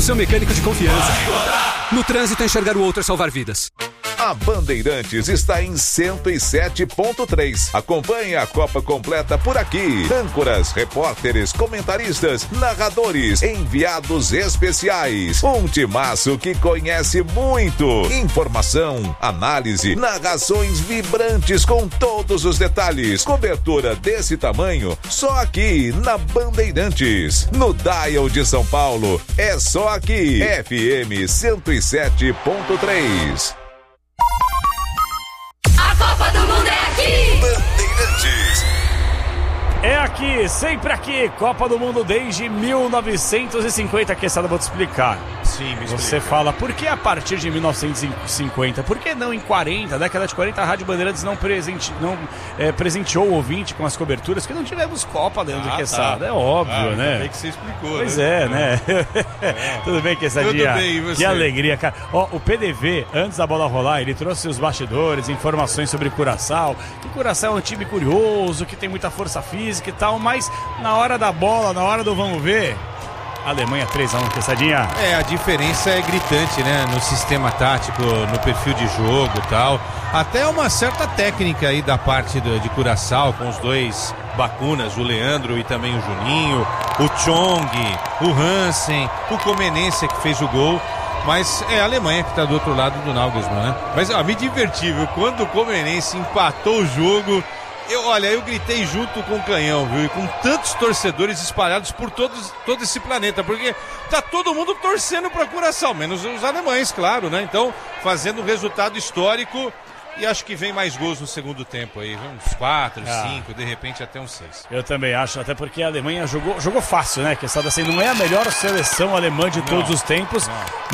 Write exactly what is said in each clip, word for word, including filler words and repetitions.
o seu mecânico de confiança. No trânsito, enxergar o outro é salvar vidas. A Bandeirantes está em cento e sete ponto três. Acompanhe a Copa completa por aqui. Âncoras, repórteres, comentaristas, narradores, enviados especiais. Um timaço que conhece muito. Informação, análise, narrações vibrantes com todos os detalhes. Cobertura desse tamanho só aqui na Bandeirantes. No Dial de São Paulo, é só aqui. F M cento e sete ponto três. A Copa do Mundo é aqui! Bandeirantes. É aqui, sempre aqui, Copa do Mundo desde mil novecentos e cinquenta, que essa eu vou te explicar. Sim, me Você explica. fala, por que a partir de mil novecentos e cinquenta? Por que não em quarenta? Na década de quarenta, a Rádio Bandeirantes não, presente, não é, presenteou o ouvinte com as coberturas, porque não tivemos Copa, Leandro Ah, Quezada. tá. É óbvio, Ah, né? bem que você explicou, Pois né? é, né? É. Tudo bem, Quezadinha? Tudo bem, e você? Que alegria, cara. Ó, o P D V, antes da bola rolar, ele trouxe os bastidores, informações sobre Curaçao. Que Curaçao é um time curioso, que tem muita força física e tal, mas na hora da bola, na hora do vamos ver, Alemanha três a um, Quezadinha. É, a diferença é gritante, né? No sistema tático, no perfil de jogo e tal. Até uma certa técnica aí da parte do, de Curaçao, com os dois bacunas, o Leandro e também o Juninho, o Chong, o Hansen, o Comenense que fez o gol. Mas é a Alemanha que está do outro lado do Nagelsmann, né? Mas ó, me diverti, viu? Quando o Comenense empatou o jogo, eu, olha, eu gritei junto com o Canhão, viu? E com tantos torcedores espalhados por todos, todo esse planeta, porque tá todo mundo torcendo para Curaçao, menos os alemães, claro, né? Então, fazendo um resultado histórico. E acho que vem mais gols no segundo tempo aí, uns quatro, Ah. cinco, de repente até uns seis. Eu também acho, até porque a Alemanha jogou, jogou fácil, né? Que essa assim, não é a melhor seleção alemã de Não, todos os tempos,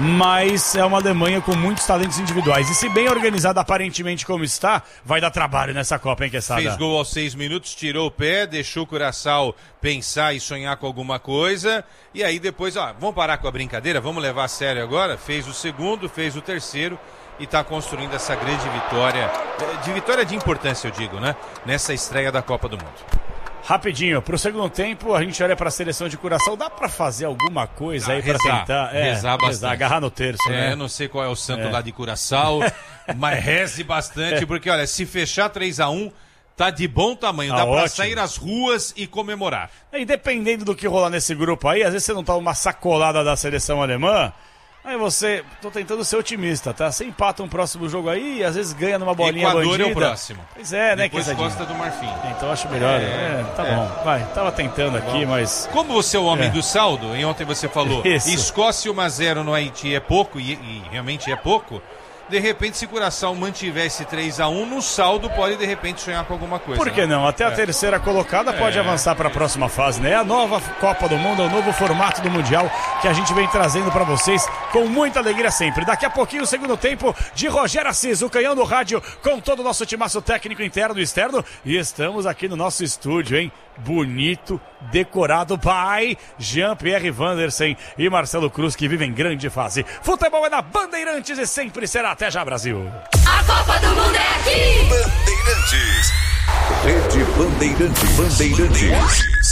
mas é uma Alemanha com muitos talentos individuais. E se bem organizada aparentemente como está, vai dar trabalho nessa Copa, hein, Quezada? Fez gol aos seis minutos, tirou o pé, deixou o Curaçao pensar e sonhar com alguma coisa. E aí depois, ó, vamos parar com a brincadeira, vamos levar a sério agora. Fez o segundo, fez o terceiro. E está construindo essa grande vitória, de vitória de importância, eu digo, né? Nessa estreia da Copa do Mundo. Rapidinho, pro segundo tempo, a gente olha pra seleção de Curaçao, dá pra fazer alguma coisa Ah, aí pra rezar, tentar é, rezar bastante. agarrar no terço, É, né? eu não sei qual é o santo É. lá de Curaçao, mas reze bastante, porque olha, se fechar três a um, tá de bom tamanho, Tá dá pra ótimo. sair às ruas e comemorar. E dependendo do que rolar nesse grupo aí, às vezes você não tá uma sacolada da seleção alemã, aí você, tô tentando ser otimista, tá? Você empata um próximo jogo aí e às vezes ganha numa bolinha Equador bandida. é o próximo. Pois é, né, Depois Quezadinha? Costa do Marfim. Então acho melhor. É, É, tá é. bom. Vai, tava tentando aqui, mas... Como você é o homem É. do saldo, e ontem você falou, Isso. Escócia um a zero no Haiti é pouco, e, e realmente é pouco, de repente se Curaçao mantivesse três a um, no saldo pode de repente sonhar com alguma coisa. Por que né? não? Até a É. terceira colocada pode É. avançar para a próxima fase, né? É a nova Copa do Mundo, é o novo formato do Mundial que a gente vem trazendo para vocês com muita alegria sempre. Daqui a pouquinho, o segundo tempo de Rogério Assis, o canhão do rádio, com todo o nosso timaço técnico interno e externo. E estamos aqui no nosso estúdio, hein? Bonito, decorado by Jean-Pierre Vandersen e Marcelo Cruz, que vivem grande fase. Futebol é na Bandeirantes e sempre será. Até já, Brasil! A Copa do Mundo é aqui! Bandeirantes. Rede Bandeirantes. Bandeirantes.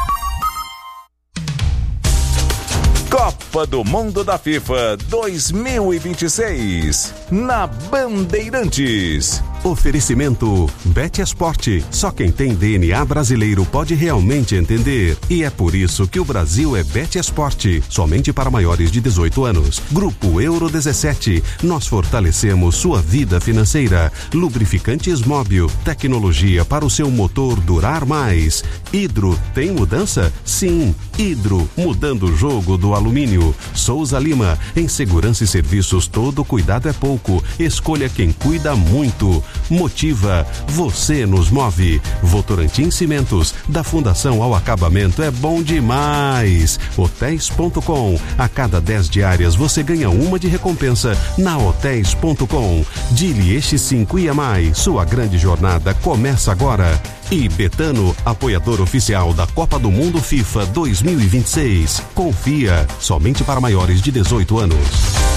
Copa do Mundo da FIFA dois mil e vinte e seis. Na Bandeirantes. Oferecimento Bet Esporte. Só quem tem D N A brasileiro pode realmente entender. E é por isso que o Brasil é Bet Esporte. Somente para maiores de dezoito anos. Grupo Euro dezessete. Nós fortalecemos sua vida financeira. Lubrificantes Móbil. Tecnologia para o seu motor durar mais. Hidro. Tem mudança? Sim. Hidro. Mudando o jogo do alumínio. Souza Lima. Em segurança e serviços, todo cuidado é pouco. Escolha quem cuida muito. Motiva, você nos move. Votorantim Cimentos, da fundação ao acabamento é bom demais. Hotéis ponto com, a cada dez diárias você ganha uma de recompensa na Hotéis ponto com. Dili Este cinco I A Mais, sua grande jornada começa agora. E Betano, apoiador oficial da Copa do Mundo FIFA dois mil e vinte e seis. Confia, somente para maiores de dezoito anos.